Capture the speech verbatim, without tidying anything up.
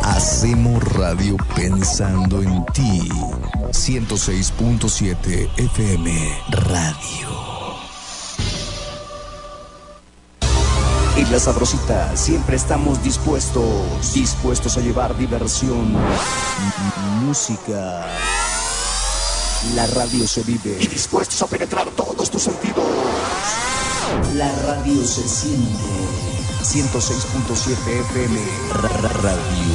Hacemos radio pensando en ti. ciento seis punto siete F M Radio. En La Sabrosita siempre estamos dispuestos, dispuestos a llevar diversión, música. La radio se vive y dispuestos a penetrar todos tus sentidos. La radio se siente. ciento seis punto siete F M Radio.